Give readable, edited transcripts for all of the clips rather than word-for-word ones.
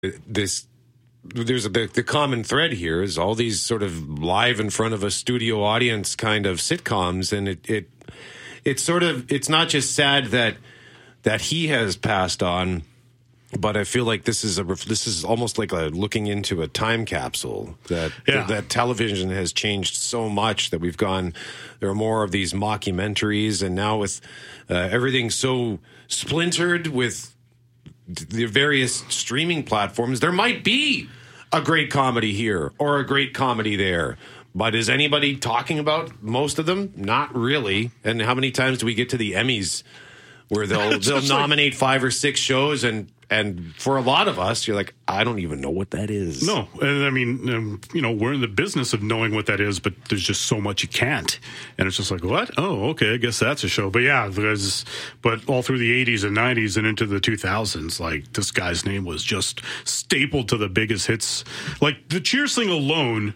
this. The common thread here is all these sort of live in front of a studio audience kind of sitcoms, and it's not just sad that he has passed on, but I feel like this is almost like looking into a time capsule that television has changed so much that there are more of these mockumentaries, and now with everything so splintered with the various streaming platforms, there might be a great comedy here or a great comedy there. But is anybody talking about most of them? Not really. And how many times do we get to the Emmys where they'll nominate 5 or 6 shows, and for a lot of us, you're like, I don't even know what that is. No, and I mean, we're in the business of knowing what that is, but there's just so much you can't, and it's just like, what? Oh, okay, I guess that's a show. But yeah, but all through the 80s and 90s and into the 2000s, like, this guy's name was just stapled to the biggest hits. Like, the Cheers thing alone,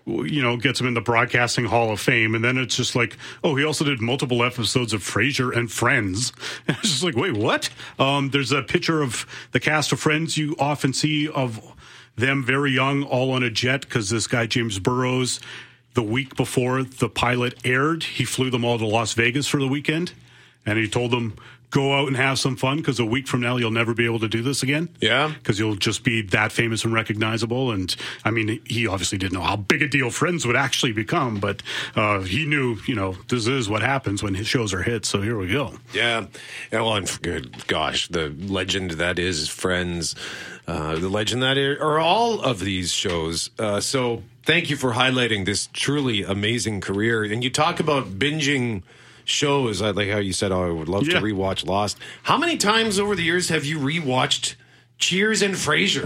gets him in the Broadcasting Hall of Fame. And then it's just like, oh, he also did multiple episodes of Frasier and Friends. And it's just like, wait, what? There's a picture of the cast of Friends you often see of them very young, all on a jet, because this guy, James Burrows, the week before the pilot aired, he flew them all to Las Vegas for the weekend. And he told them, go out and have some fun, because a week from now you'll never be able to do this again. Yeah. Because you'll just be that famous and recognizable. And, I mean, he obviously didn't know how big a deal Friends would actually become, but he knew, this is what happens when his shows are hits, so here we go. Yeah. Well, and good gosh, the legend that is Friends, the legend that are all of these shows. So thank you for highlighting this truly amazing career. And you talk about binging shows, like how you said, I would love to rewatch Lost. How many times over the years have you rewatched Cheers and Frasier?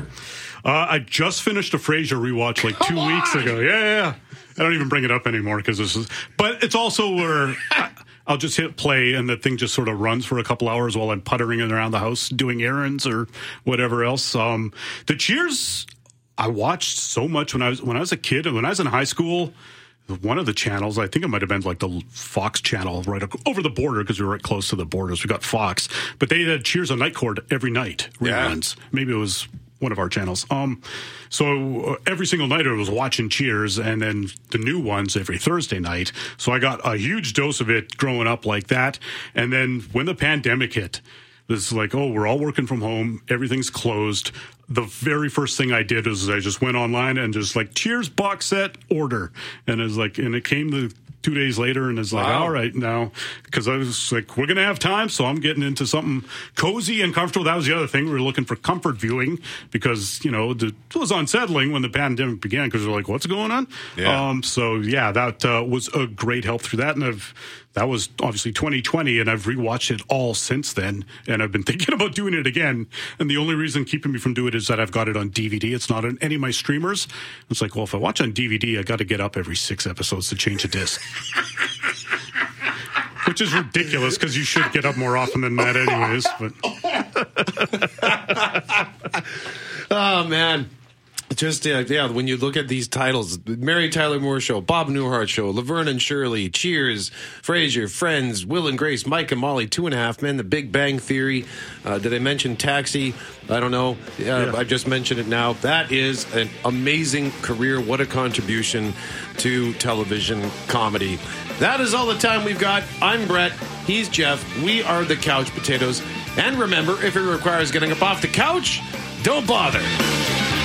I just finished a Frasier rewatch like 2 weeks ago. Yeah. I don't even bring it up anymore but it's also where I'll just hit play and the thing just sort of runs for a couple hours while I'm puttering around the house doing errands or whatever else. The Cheers I watched so much when I was a kid, and when I was in high school. One of the channels, I think it might have been like the Fox channel right over the border, because we were right close to the borders. We got Fox, but they had Cheers on Night Court every night. Reruns. Maybe it was one of our channels. So every single night I was watching Cheers, and then the new ones every Thursday night. So I got a huge dose of it growing up like that. And then when the pandemic hit, this is like, oh, we're all working from home. Everything's closed. The very first thing I did is I just went online and just like Cheers box set order. And it came 2 days later, and it's like, all right now, because I was like, we're going to have time. So I'm getting into something cozy and comfortable. That was the other thing. We were looking for comfort viewing because, it was unsettling when the pandemic began, because we're like, what's going on? Yeah. That was a great help through that. And that was obviously 2020, and I've rewatched it all since then, and I've been thinking about doing it again. And the only reason keeping me from doing it is that I've got it on DVD. It's not on any of my streamers. It's like, well, if I watch on DVD, I got to get up every 6 episodes to change a disc. Which is ridiculous, because you should get up more often than that anyways. But oh, man. Just, when you look at these titles, Mary Tyler Moore Show, Bob Newhart Show, Laverne and Shirley, Cheers, Frasier, Friends, Will and Grace, Mike and Molly, 2.5 Men, The Big Bang Theory. Did I mention Taxi? I don't know. I just mentioned it now. That is an amazing career. What a contribution to television comedy. That is all the time we've got. I'm Brett. He's Jeff. We are the Couch Potatoes. And remember, if it requires getting up off the couch, don't bother.